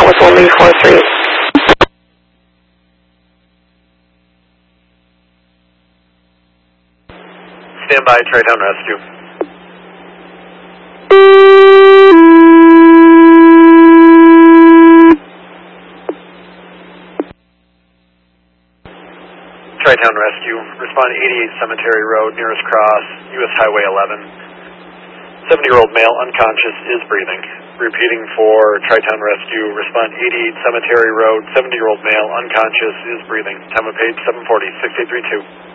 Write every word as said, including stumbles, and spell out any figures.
with one B four three. Stand by, Tri-Town Rescue. Tri-Town Rescue, respond eighty-eight Cemetery Road, nearest cross, U S Highway eleven. seventy-year-old male unconscious is breathing. Repeating for Tri-Town Rescue, respond eighty-eight Cemetery Road, seventy-year-old male unconscious is breathing. Time of page seven forty, six eight three two.